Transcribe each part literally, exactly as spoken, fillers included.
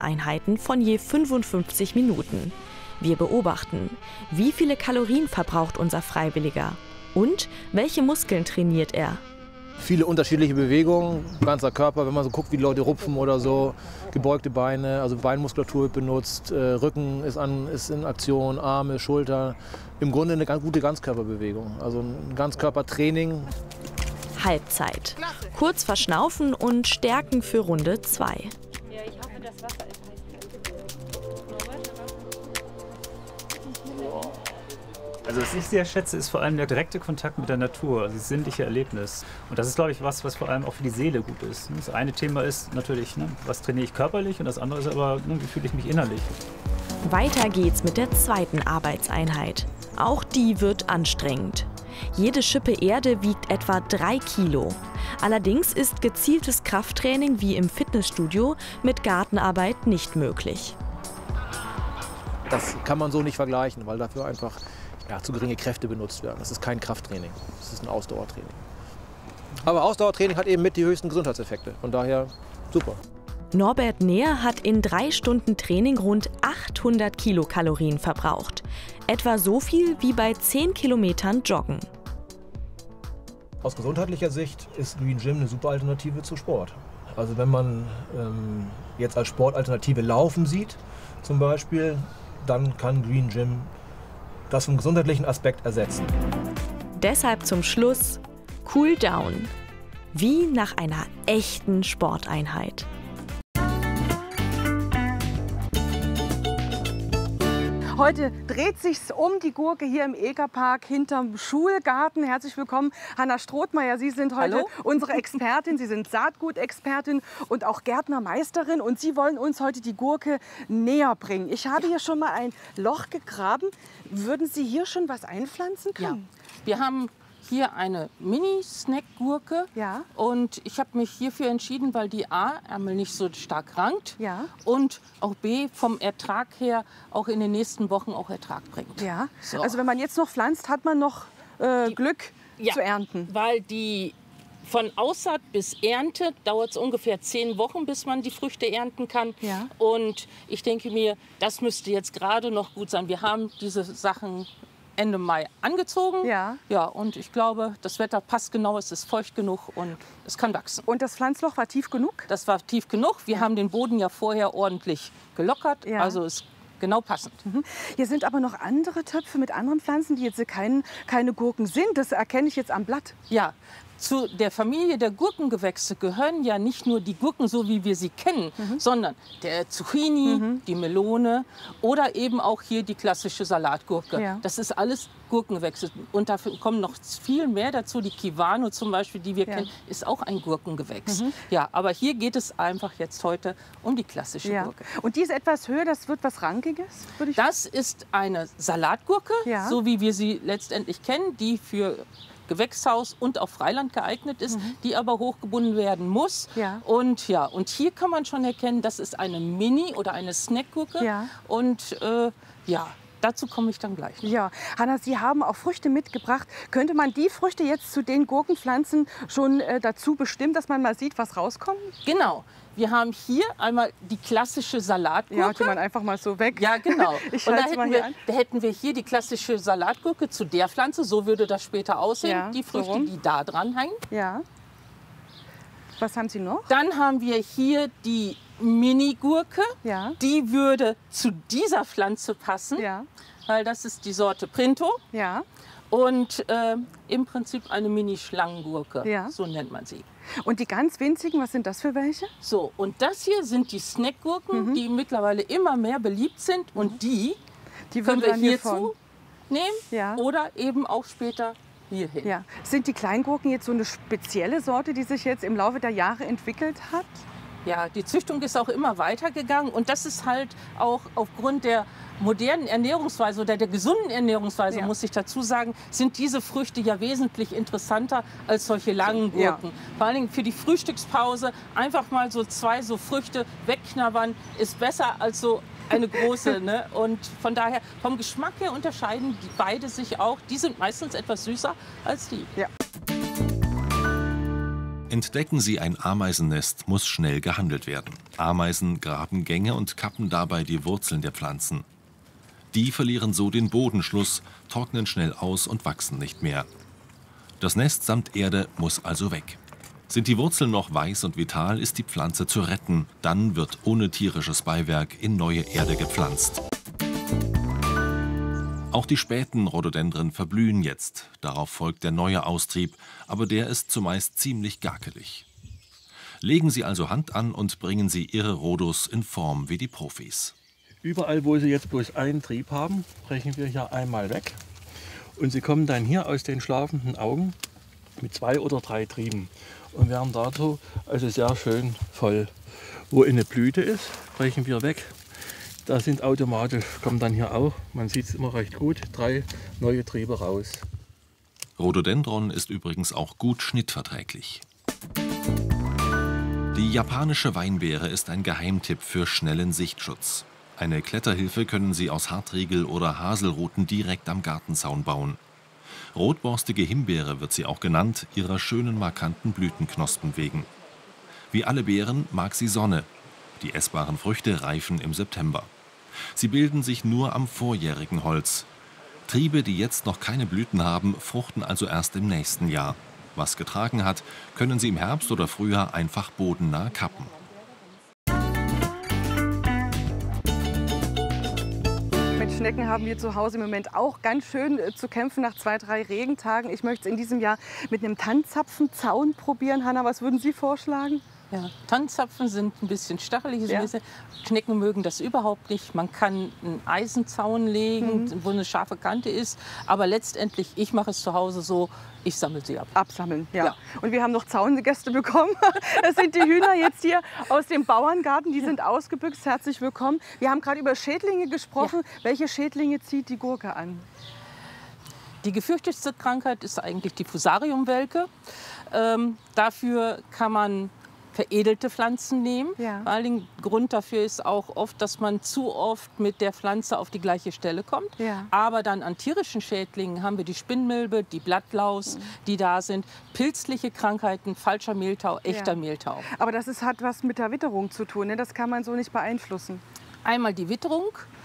Einheiten von je fünfundfünfzig Minuten. Wir beobachten, wie viele Kalorien verbraucht unser Freiwilliger und welche Muskeln trainiert er. Viele unterschiedliche Bewegungen, ganzer Körper, wenn man so guckt, wie die Leute rupfen oder so, gebeugte Beine, also Beinmuskulatur wird benutzt, äh, Rücken ist, an, ist in Aktion, Arme, Schulter. Im Grunde eine ganz gute Ganzkörperbewegung, also ein Ganzkörpertraining. Halbzeit. Kurz verschnaufen und stärken für Runde zwei. Ja, ich hoffe, das Wasser ist heiß. Also was ich sehr schätze, ist vor allem der direkte Kontakt mit der Natur, also das sinnliche Erlebnis. Und das ist, glaube ich, was, was vor allem auch für die Seele gut ist. Das eine Thema ist natürlich, ne, was trainiere ich körperlich, und das andere ist aber, ne, wie fühle ich mich innerlich. Weiter geht's mit der zweiten Arbeitseinheit. Auch die wird anstrengend. Jede Schippe Erde wiegt etwa drei Kilo. Allerdings ist gezieltes Krafttraining wie im Fitnessstudio mit Gartenarbeit nicht möglich. Das kann man so nicht vergleichen, weil dafür einfach ja, zu geringe Kräfte benutzt werden. Das ist kein Krafttraining, das ist ein Ausdauertraining. Aber Ausdauertraining hat eben mit die höchsten Gesundheitseffekte. Von daher super. Norbert Neher hat in drei Stunden Training rund achthundert Kilokalorien verbraucht. Etwa so viel wie bei zehn Kilometern Joggen. Aus gesundheitlicher Sicht ist Green Gym eine super Alternative zu Sport. Also wenn man ähm, jetzt als Sportalternative Laufen sieht, zum Beispiel, dann kann Green Gym das vom gesundheitlichen Aspekt ersetzen. Deshalb zum Schluss Cool Down. Wie nach einer echten Sporteinheit. Heute dreht sich's um die Gurke hier im Egerpark hinterm Schulgarten. Herzlich willkommen, Hanna Strothmeier. Sie sind heute Hallo. unsere Expertin. Sie sind Saatgutexpertin und auch Gärtnermeisterin. Und Sie wollen uns heute die Gurke näher bringen. Ich habe hier schon mal ein Loch gegraben. Würden Sie hier schon was einpflanzen können? Ja. Wir haben hier eine Mini-Snack-Gurke. Ja. Und ich habe mich hierfür entschieden, weil die A, Ärmel nicht so stark rankt, Ja. und auch B, vom Ertrag her auch in den nächsten Wochen auch Ertrag bringt. Ja. So. Also wenn man jetzt noch pflanzt, hat man noch äh, Glück Ja, zu ernten. Weil die von Aussaat bis Ernte dauert es ungefähr zehn Wochen, bis man die Früchte ernten kann. Ja. Und ich denke mir, das müsste jetzt gerade noch gut sein. Wir haben diese Sachen Ende Mai angezogen. Ja. Ja, und ich glaube, das Wetter passt genau, es ist feucht genug und es kann wachsen. Und das Pflanzloch war tief genug? Das war tief genug. Wir haben den Boden ja vorher ordentlich gelockert, Ja. also ist genau passend. Mhm. Hier sind aber noch andere Töpfe mit anderen Pflanzen, die jetzt kein, keine Gurken sind. Das erkenne ich jetzt am Blatt. Ja, zu der Familie der Gurkengewächse gehören ja nicht nur die Gurken, so wie wir sie kennen, Mhm. sondern der Zucchini, Mhm. die Melone oder eben auch hier die klassische Salatgurke. Ja. Das ist alles Gurkengewächse. Und dafür kommen noch viel mehr dazu. Die Kiwano zum Beispiel, die wir Ja. kennen, ist auch ein Gurkengewächs. Mhm. Ja, aber hier geht es einfach jetzt heute um die klassische Ja. Gurke. Und die ist etwas höher, das wird was Rankiges, würde ich Das ist eine Salatgurke, Ja. so wie wir sie letztendlich kennen, die für Gewächshaus und auch Freiland geeignet ist, die aber hochgebunden werden muss. Ja. Und, ja, und hier kann man schon erkennen, das ist eine Mini- oder eine Snackgurke. Ja. Und äh, ja, dazu komme ich dann gleich noch. Ja, Hanna, Sie haben auch Früchte mitgebracht. Könnte man die Früchte jetzt zu den Gurkenpflanzen schon äh, dazu bestimmen, dass man mal sieht, was rauskommt? Genau. Wir haben hier einmal die klassische Salatgurke. Ja, die man einfach mal so weg. Ja, genau. Ich Und da halte mal hätten, hier wir, an. da hätten wir hier die klassische Salatgurke zu der Pflanze. So würde das später aussehen. Ja, die so Früchte, rum. die da dran hängen. Ja. Was haben Sie noch? Dann haben wir hier die Mini-Gurke. Ja. Die würde zu dieser Pflanze passen, Ja. weil das ist die Sorte Printo. Ja. Und äh, im Prinzip eine Mini-Schlangengurke, Ja. so nennt man sie. Und die ganz winzigen, was sind das für welche? So, und das hier sind die Snackgurken, Mhm. die mittlerweile immer mehr beliebt sind. Und die Die können würden wir dann hierzu hiervon- nehmen Ja. oder eben auch später hierhin. Ja. Sind die Kleingurken jetzt so eine spezielle Sorte, die sich jetzt im Laufe der Jahre entwickelt hat? Ja, die Züchtung ist auch immer weitergegangen und das ist halt auch aufgrund der modernen Ernährungsweise oder der gesunden Ernährungsweise, Ja. muss ich dazu sagen, sind diese Früchte ja wesentlich interessanter als solche langen Ja. Gurken. Vor allen Dingen für die Frühstückspause einfach mal so zwei so Früchte wegknabbern ist besser als so eine große. Ne? Und von daher, vom Geschmack her unterscheiden die beide sich auch. Die sind meistens etwas süßer als die. Ja. Entdecken Sie ein Ameisennest, muss schnell gehandelt werden. Ameisen graben Gänge und kappen dabei die Wurzeln der Pflanzen. Die verlieren so den Bodenschluss, trocknen schnell aus und wachsen nicht mehr. Das Nest samt Erde muss also weg. Sind die Wurzeln noch weiß und vital, ist die Pflanze zu retten. Dann wird ohne tierisches Beiwerk in neue Erde gepflanzt. Auch die späten Rhododendren verblühen jetzt. Darauf folgt der neue Austrieb, aber der ist zumeist ziemlich gakelig. Legen Sie also Hand an und bringen Sie Ihre Rhodos in Form wie die Profis. Überall, wo Sie jetzt bloß einen Trieb haben, brechen wir hier einmal weg. Und Sie kommen dann hier aus den schlafenden Augen mit zwei oder drei Trieben und werden dazu also sehr schön voll. Wo eine Blüte ist, brechen wir weg. Da sind automatisch, kommen dann hier auch, man sieht es immer recht gut, drei neue Triebe raus. Rhododendron ist übrigens auch gut schnittverträglich. Die japanische Weinbeere ist ein Geheimtipp für schnellen Sichtschutz. Eine Kletterhilfe können Sie aus Hartriegel oder Haselruten direkt am Gartenzaun bauen. Rotborstige Himbeere wird sie auch genannt, ihrer schönen markanten Blütenknospen wegen. Wie alle Beeren mag sie Sonne. Die essbaren Früchte reifen im September. Sie bilden sich nur am vorjährigen Holz. Triebe, die jetzt noch keine Blüten haben, fruchten also erst im nächsten Jahr. Was getragen hat, können Sie im Herbst oder Frühjahr einfach bodennah kappen. Mit Schnecken haben wir zu Hause im Moment auch ganz schön äh, zu kämpfen nach zwei, drei Regentagen. Ich möchte es in diesem Jahr mit einem Tannenzapfenzaun probieren. Hanna, was würden Sie vorschlagen? Ja, Tannenzapfen sind ein bisschen stachelig. Ja. Schnecken mögen das überhaupt nicht. Man kann einen Eisenzaun legen, mhm. wo eine scharfe Kante ist. Aber letztendlich, ich mache es zu Hause so, ich sammle sie ab. Absammeln, ja. Ja. Und wir haben noch Zaungäste bekommen. Das sind die Hühner jetzt hier aus dem Bauerngarten. Die Ja. sind ausgebüxt. Herzlich willkommen. Wir haben gerade über Schädlinge gesprochen. Ja. Welche Schädlinge zieht die Gurke an? Die gefürchtetste Krankheit ist eigentlich die Fusariumwelke. Ähm, dafür kann man veredelte Pflanzen nehmen. Ja. Vor allem Grund dafür ist auch oft, dass man zu oft mit der Pflanze auf die gleiche Stelle kommt. Ja. Aber dann an tierischen Schädlingen haben wir die Spinnmilbe, die Blattlaus, mhm. die da sind. Pilzliche Krankheiten, falscher Mehltau, echter Ja. Mehltau. Aber das ist, hat was mit der Witterung zu tun. Ne? Das kann man so nicht beeinflussen. Einmal die Witterung.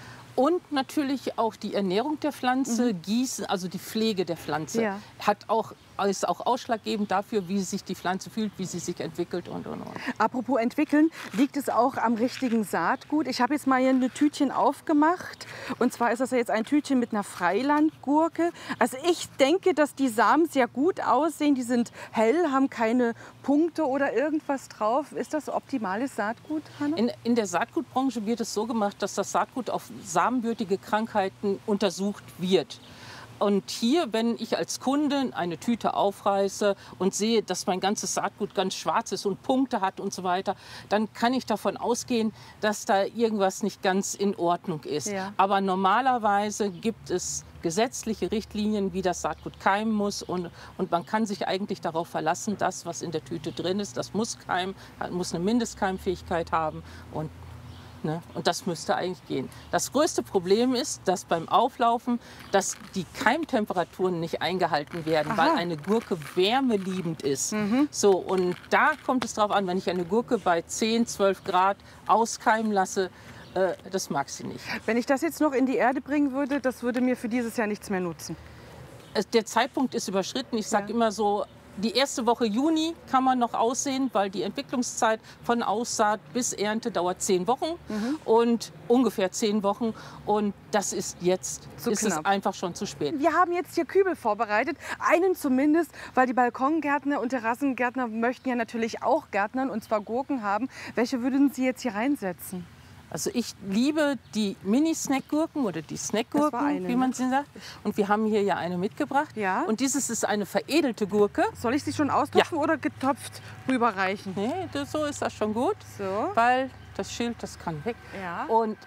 Und natürlich auch die Ernährung der Pflanze, Mhm. Gießen, also die Pflege der Pflanze, Ja. hat auch, ist auch ausschlaggebend dafür, wie sich die Pflanze fühlt, wie sie sich entwickelt und, und, und. Apropos entwickeln, liegt es auch am richtigen Saatgut? Ich habe jetzt mal hier ein Tütchen aufgemacht. Und zwar ist das ja jetzt ein Tütchen mit einer Freilandgurke. Also ich denke, dass die Samen sehr gut aussehen. Die sind hell, haben keine Punkte oder irgendwas drauf. Ist das optimales Saatgut, Hanna? In, in der Saatgutbranche wird es so gemacht, dass das Saatgut auf samenwürdige Krankheiten untersucht wird. Und hier, wenn ich als Kunde eine Tüte aufreiße und sehe, dass mein ganzes Saatgut ganz schwarz ist und Punkte hat und so weiter, dann kann ich davon ausgehen, dass da irgendwas nicht ganz in Ordnung ist. Ja. Aber normalerweise gibt es gesetzliche Richtlinien, wie das Saatgut keimen muss. Und, und man kann sich eigentlich darauf verlassen, das, was in der Tüte drin ist, das muss keimen, muss eine Mindestkeimfähigkeit haben. Und Ne? Und das müsste eigentlich gehen. Das größte Problem ist, dass beim Auflaufen, dass die Keimtemperaturen nicht eingehalten werden, Aha. weil eine Gurke wärmeliebend ist. Mhm. So, und da kommt es darauf an, wenn ich eine Gurke bei zehn, zwölf Grad auskeimen lasse, äh, das mag sie nicht. Wenn ich das jetzt noch in die Erde bringen würde, das würde mir für dieses Jahr nichts mehr nutzen. Es, der Zeitpunkt ist überschritten. Ich sage Ja. immer so, die erste Woche Juni kann man noch aussehen, weil die Entwicklungszeit von Aussaat bis Ernte dauert zehn Wochen Mhm. und ungefähr zehn Wochen. Und das ist jetzt, Zu ist es knapp. einfach schon zu spät. Wir haben jetzt hier Kübel vorbereitet, einen zumindest, weil die Balkongärtner und Terrassengärtner möchten ja natürlich auch Gärtnern, und zwar Gurken haben. Welche würden Sie jetzt hier reinsetzen? Also ich liebe die Mini-Snackgurken oder die Das war Snackgurken, eine, wie ne? man sie sagt. Und wir haben hier ja eine mitgebracht. Ja. Und dieses ist eine veredelte Gurke. Soll ich sie schon austopfen oder getopft rüberreichen? Nee, das, so ist das schon gut, So. weil das Schild, das kann weg. Ja. Und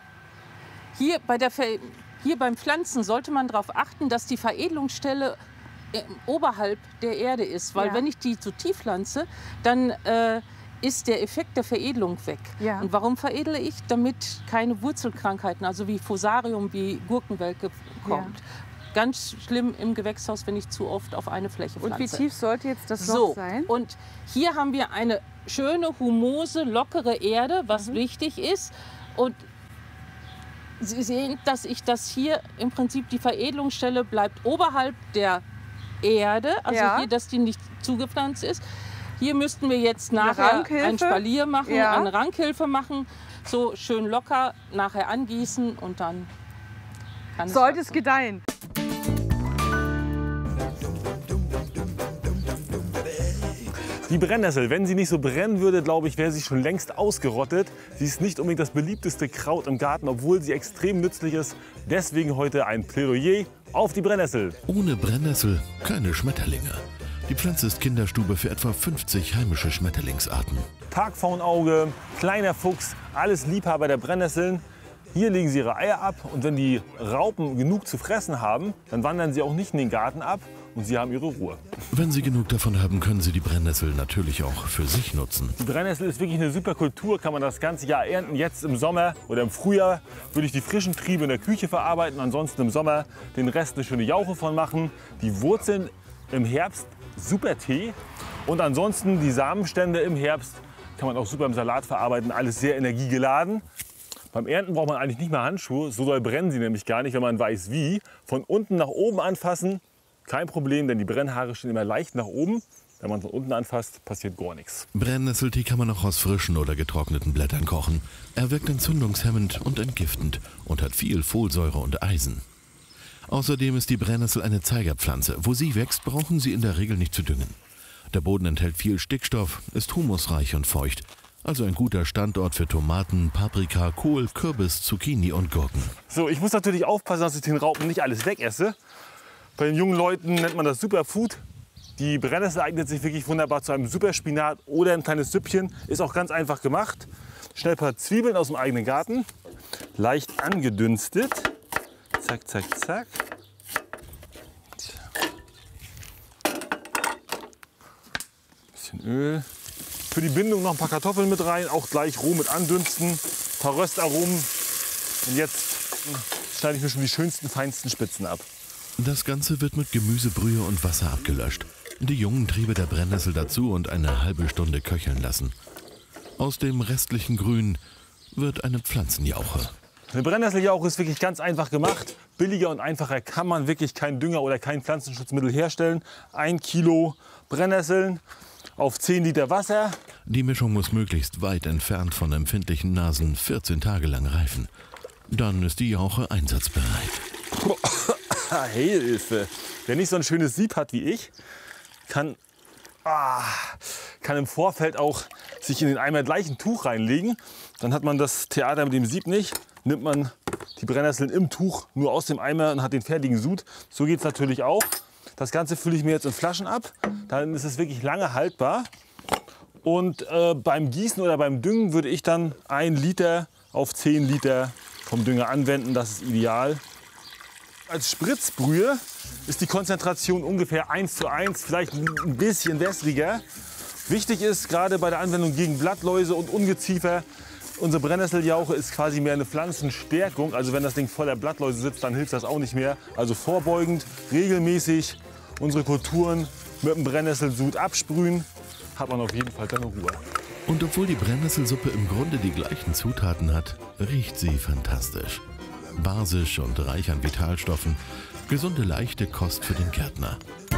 hier, bei der Ver hier beim Pflanzen sollte man darauf achten, dass die Veredelungsstelle äh, oberhalb der Erde ist. Weil Ja. wenn ich die zu tief pflanze, dann äh, ist der Effekt der Veredelung weg. Ja. Und warum veredle ich? Damit keine Wurzelkrankheiten, also wie Fusarium, wie Gurkenwelke kommt. Ganz schlimm im Gewächshaus, wenn ich zu oft auf eine Fläche pflanze. Und wie tief sollte jetzt das Loch so, sein? Und hier haben wir eine schöne, humose, lockere Erde, was Mhm. wichtig ist. Und Sie sehen, dass ich das hier im Prinzip, die Veredelungsstelle bleibt oberhalb der Erde, also Ja. hier, dass die nicht zugepflanzt ist. Hier müssten wir jetzt nachher Rankhilfe? ein Spalier machen, Ja. eine Rankhilfe machen, so schön locker, nachher angießen und dann kann es Sollte es wachsen. gedeihen. Die Brennnessel, wenn sie nicht so brennen würde, glaube ich, wäre sie schon längst ausgerottet. Sie ist nicht unbedingt das beliebteste Kraut im Garten, obwohl sie extrem nützlich ist. Deswegen heute ein Plädoyer auf die Brennnessel. Ohne Brennnessel keine Schmetterlinge. Die Pflanze ist Kinderstube für etwa fünfzig heimische Schmetterlingsarten. Tagpfauenauge, kleiner Fuchs, alles Liebhaber der Brennnesseln. Hier legen sie ihre Eier ab und wenn die Raupen genug zu fressen haben, dann wandern sie auch nicht in den Garten ab und sie haben ihre Ruhe. Wenn Sie genug davon haben, können Sie die Brennnessel natürlich auch für sich nutzen. Die Brennnessel ist wirklich eine super Kultur, kann man das ganze Jahr ernten. Jetzt im Sommer oder im Frühjahr würde ich die frischen Triebe in der Küche verarbeiten, ansonsten im Sommer den Rest eine schöne Jauche von machen. Die Wurzeln im Herbst super Tee und ansonsten die Samenstände im Herbst kann man auch super im Salat verarbeiten, alles sehr energiegeladen. Beim Ernten braucht man eigentlich nicht mehr Handschuhe, so doll brennen sie nämlich gar nicht, wenn man weiß wie. Von unten nach oben anfassen, kein Problem, denn die Brennhaare stehen immer leicht nach oben. Wenn man von unten anfasst, passiert gar nichts. Brennnesseltee kann man auch aus frischen oder getrockneten Blättern kochen. Er wirkt entzündungshemmend und entgiftend und hat viel Folsäure und Eisen. Außerdem ist die Brennnessel eine Zeigerpflanze. Wo sie wächst, brauchen Sie in der Regel nicht zu düngen. Der Boden enthält viel Stickstoff, ist humusreich und feucht. Also ein guter Standort für Tomaten, Paprika, Kohl, Kürbis, Zucchini und Gurken. So, ich muss natürlich aufpassen, dass ich den Raupen nicht alles wegesse. Bei den jungen Leuten nennt man das Superfood. Die Brennnessel eignet sich wirklich wunderbar zu einem Superspinat oder ein kleines Süppchen. Ist auch ganz einfach gemacht. Schnell ein paar Zwiebeln aus dem eigenen Garten. Leicht angedünstet. Zack, zack, zack. Bisschen Öl. Für die Bindung noch ein paar Kartoffeln mit rein, auch gleich roh mit andünsten. Ein paar Röstaromen. Und jetzt schneide ich mir schon die schönsten, feinsten Spitzen ab. Das Ganze wird mit Gemüsebrühe und Wasser abgelöscht. Die jungen Triebe der Brennnessel dazu und eine halbe Stunde köcheln lassen. Aus dem restlichen Grün wird eine Pflanzenjauche. Eine Brennnesseljauche ist wirklich ganz einfach gemacht. Billiger und einfacher kann man wirklich keinen Dünger oder kein Pflanzenschutzmittel herstellen. Ein Kilo Brennnesseln auf zehn Liter Wasser. Die Mischung muss möglichst weit entfernt von empfindlichen Nasen vierzehn Tage lang reifen. Dann ist die Jauche einsatzbereit. Hilfe! Wer nicht so ein schönes Sieb hat wie ich, kann, ah, kann im Vorfeld auch sich in den Eimer gleich ein Tuch reinlegen. Dann hat man das Theater mit dem Sieb nicht. Nimmt man die Brennnesseln im Tuch nur aus dem Eimer und hat den fertigen Sud. So geht es natürlich auch. Das Ganze fülle ich mir jetzt in Flaschen ab. Dann ist es wirklich lange haltbar. Und äh, beim Gießen oder beim Düngen würde ich dann ein Liter auf zehn Liter vom Dünger anwenden. Das ist ideal. Als Spritzbrühe ist die Konzentration ungefähr eins zu eins, vielleicht ein bisschen wässriger. Wichtig ist gerade bei der Anwendung gegen Blattläuse und Ungeziefer, unsere Brennnesseljauche ist quasi mehr eine Pflanzenstärkung. Also wenn das Ding voller Blattläuse sitzt, dann hilft das auch nicht mehr. Also vorbeugend, regelmäßig unsere Kulturen mit dem Brennnesselsud absprühen, hat man auf jeden Fall seine Ruhe. Und obwohl die Brennnesselsuppe im Grunde die gleichen Zutaten hat, riecht sie fantastisch. Basisch und reich an Vitalstoffen. Gesunde, leichte Kost für den Gärtner.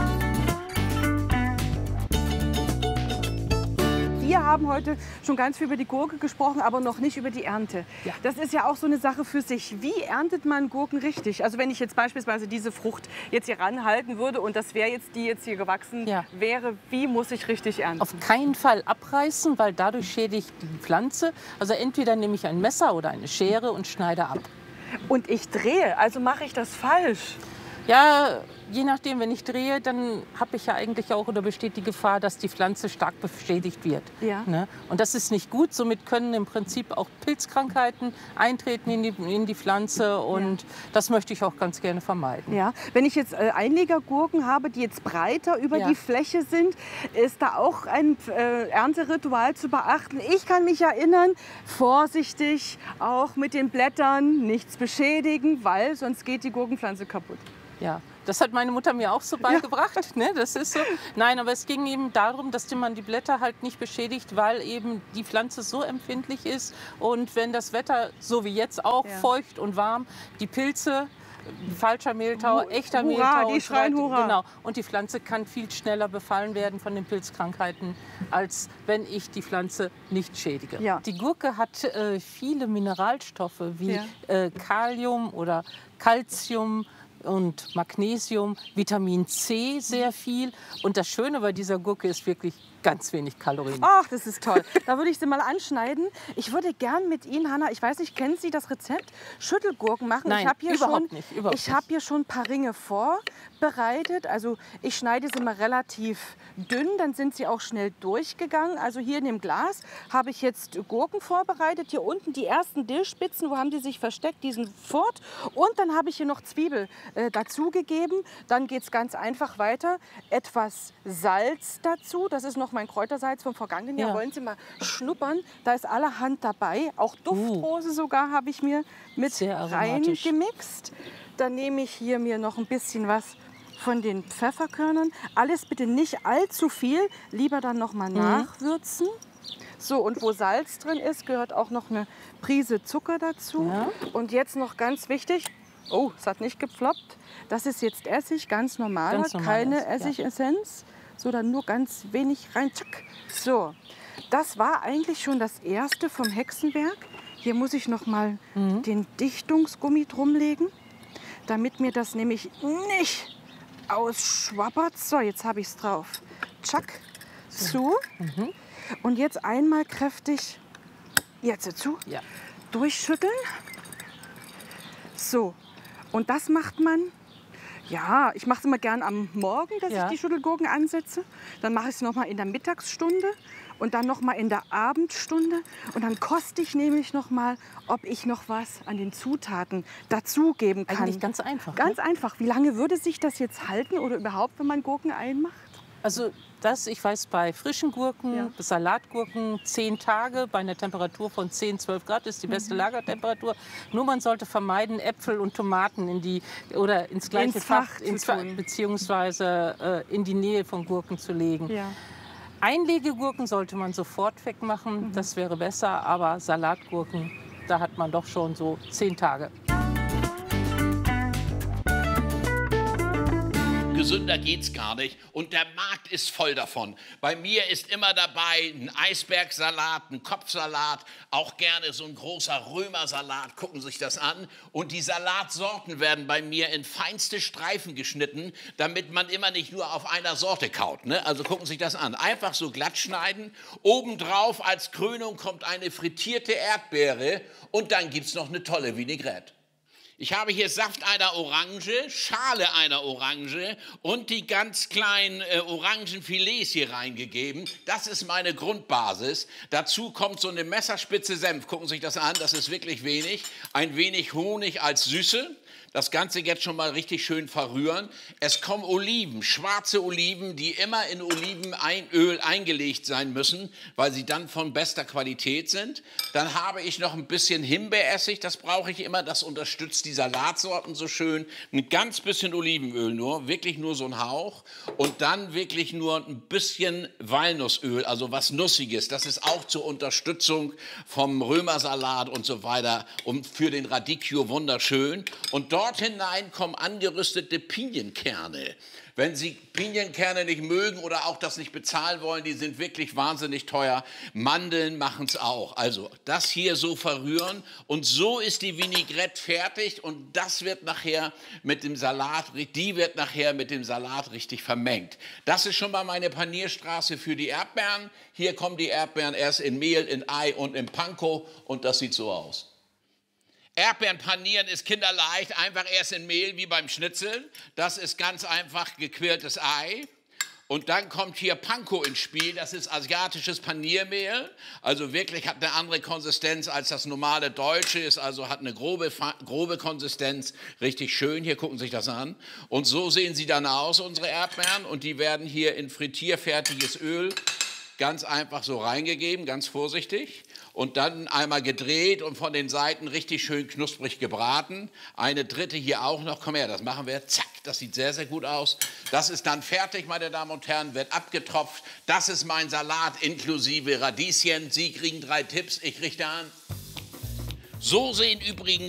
Wir haben heute schon ganz viel über die Gurke gesprochen, aber noch nicht über die Ernte. Ja. Das ist ja auch so eine Sache für sich. Wie erntet man Gurken richtig? Also wenn ich jetzt beispielsweise diese Frucht jetzt hier ranhalten würde und das wäre jetzt die jetzt hier gewachsen Ja. wäre, wie muss ich richtig ernten? Auf keinen Fall abreißen, weil dadurch schädigt die Pflanze. Also entweder nehme ich ein Messer oder eine Schere und schneide ab. Und ich drehe, also mache ich das falsch. Ja, je nachdem, wenn ich drehe, dann habe ich ja eigentlich auch oder besteht die Gefahr, dass die Pflanze stark beschädigt wird. Ja. Ne? Und das ist nicht gut. Somit können im Prinzip auch Pilzkrankheiten eintreten in die, in die Pflanze und ja. das möchte ich auch ganz gerne vermeiden. Ja. Wenn ich jetzt äh, Einlegergurken habe, die jetzt breiter über Ja. die Fläche sind, ist da auch ein äh, Ernteritual zu beachten. Ich kann mich erinnern, vorsichtig auch mit den Blättern nichts beschädigen, weil sonst geht die Gurkenpflanze kaputt. Ja, das hat meine Mutter mir auch so beigebracht. Ja. Ne, das ist so. Nein, aber es ging eben darum, dass man die Blätter halt nicht beschädigt, weil eben die Pflanze so empfindlich ist. Und wenn das Wetter, so wie jetzt auch, ja. feucht und warm, die Pilze, falscher Mehltau, echter Hurra, Mehltau. Die schreien Hurra. Genau. Und die Pflanze kann viel schneller befallen werden von den Pilzkrankheiten, als wenn ich die Pflanze nicht schädige. Ja. Die Gurke hat äh, viele Mineralstoffe wie ja. äh, Kalium oder Calcium und Magnesium, Vitamin C sehr viel. Und das Schöne bei dieser Gurke ist wirklich ganz wenig Kalorien. Ach, das ist toll. Da würde ich sie mal anschneiden. Ich würde gern mit Ihnen, Hanna, ich weiß nicht, kennen Sie das Rezept? Schüttelgurken machen. Nein, ich habe hier überhaupt schon, nicht. Überhaupt ich habe hier schon ein paar Ringe vorbereitet. Also ich schneide sie mal relativ dünn, dann sind sie auch schnell durchgegangen. Also hier in dem Glas habe ich jetzt Gurken vorbereitet. Hier unten die ersten Dillspitzen, wo haben die sich versteckt? Die sind fort. Und dann habe ich hier noch Zwiebel äh, dazugegeben. Dann geht es ganz einfach weiter. Etwas Salz dazu. Das ist noch mein Kräutersalz vom vergangenen Jahr. Ja. Wollen Sie mal schnuppern? Da ist allerhand dabei. Auch Duftrose uh. sogar habe ich mir mit reingemixt. Dann nehme ich hier mir noch ein bisschen was von den Pfefferkörnern. Alles bitte nicht allzu viel. Lieber dann noch mal mhm. nachwürzen. So, und wo Salz drin ist, gehört auch noch eine Prise Zucker dazu. Ja. Und jetzt noch ganz wichtig, oh, es hat nicht geploppt. Das ist jetzt Essig, ganz normal, ganz normal keine Essig, Essigessenz. Ja. So, dann nur ganz wenig rein. Tschack. So, das war eigentlich schon das erste vom Hexenwerk. Hier muss ich noch mal mhm. den Dichtungsgummi drumlegen, damit mir das nämlich nicht ausschwappert. So, jetzt habe ich es drauf. Tschack, zu. Mhm. Und jetzt einmal kräftig, jetzt zu, ja. durchschütteln. So, und das macht man. Ja, ich mache es immer gern am Morgen, dass ja. ich die Schüttelgurken ansetze. Dann mache ich es noch mal in der Mittagsstunde und dann noch mal in der Abendstunde. Und dann koste ich nämlich noch mal, ob ich noch was an den Zutaten dazugeben kann. Eigentlich ganz einfach. Ganz ne? einfach. Wie lange würde sich das jetzt halten oder überhaupt, wenn man Gurken einmacht? Also das, ich weiß, bei frischen Gurken, ja. Salatgurken, zehn Tage bei einer Temperatur von zehn, zwölf Grad ist die beste mhm. Lagertemperatur. Nur man sollte vermeiden, Äpfel und Tomaten in die, oder ins gleiche ins Fach, Fach ins Fach beziehungsweise äh, in die Nähe von Gurken zu legen. Ja. Einlegegurken sollte man sofort wegmachen, mhm. das wäre besser, aber Salatgurken, da hat man doch schon so zehn Tage. Gesünder geht's gar nicht und der Markt ist voll davon. Bei mir ist immer dabei ein Eisbergsalat, ein Kopfsalat, auch gerne so ein großer Römersalat, gucken Sie sich das an. Und die Salatsorten werden bei mir in feinste Streifen geschnitten, damit man immer nicht nur auf einer Sorte kaut. Ne? Also gucken Sie sich das an. Einfach so glatt schneiden. Obendrauf als Krönung kommt eine frittierte Erdbeere und dann gibt's noch eine tolle Vinaigrette. Ich habe hier Saft einer Orange, Schale einer Orange und die ganz kleinen äh, Orangenfilets hier reingegeben. Das ist meine Grundbasis. Dazu kommt so eine Messerspitze Senf. Gucken Sie sich das an, das ist wirklich wenig. Ein wenig Honig als Süße. Das Ganze jetzt schon mal richtig schön verrühren. Es kommen Oliven, schwarze Oliven, die immer in Olivenöl eingelegt sein müssen, weil sie dann von bester Qualität sind. Dann habe ich noch ein bisschen Himbeeressig, das brauche ich immer, das unterstützt die Salatsorten so schön. Ein ganz bisschen Olivenöl nur, wirklich nur so ein Hauch. Und dann wirklich nur ein bisschen Walnussöl, also was Nussiges. Das ist auch zur Unterstützung vom Römersalat und so weiter und für den Radicchio wunderschön. Und dort hinein kommen angerüstete Pinienkerne. Wenn Sie Pinienkerne nicht mögen oder auch das nicht bezahlen wollen, die sind wirklich wahnsinnig teuer. Mandeln machen es auch. Also das hier so verrühren und so ist die Vinaigrette fertig und das wird nachher mit dem Salat, die wird nachher mit dem Salat richtig vermengt. Das ist schon mal meine Panierstraße für die Erdbeeren. Hier kommen die Erdbeeren erst in Mehl, in Ei und in Panko und das sieht so aus. Erdbeeren panieren ist kinderleicht, einfach erst in Mehl wie beim Schnitzel. Das ist ganz einfach gequirltes Ei. Und dann kommt hier Panko ins Spiel, das ist asiatisches Paniermehl. Also wirklich hat eine andere Konsistenz als das normale deutsche, ist also hat eine grobe, grobe Konsistenz, richtig schön. Hier gucken Sie sich das an. Und so sehen sie dann aus, unsere Erdbeeren. Und die werden hier in frittierfertiges Öl ganz einfach so reingegeben, ganz vorsichtig. Und dann einmal gedreht und von den Seiten richtig schön knusprig gebraten. Eine dritte hier auch noch. Komm her, das machen wir. Zack, das sieht sehr, sehr gut aus. Das ist dann fertig, meine Damen und Herren, wird abgetropft. Das ist mein Salat inklusive Radieschen. Sie kriegen drei Tipps, ich richte an. So sehen übrigens